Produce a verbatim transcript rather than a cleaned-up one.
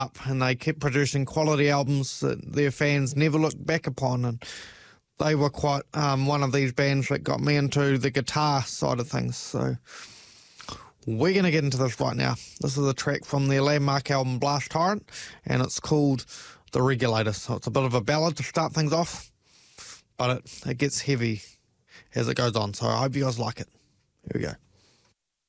up, and they kept producing quality albums that their fans never looked back upon, and they were quite um, one of these bands that got me into the guitar side of things. So we're going to get into this right now. This is a track from their landmark album Blast Tyrant, and it's called The Regulator. So it's a bit of a ballad to start things off, but it, it gets heavy as it goes on. So I hope you guys like it. Here we go.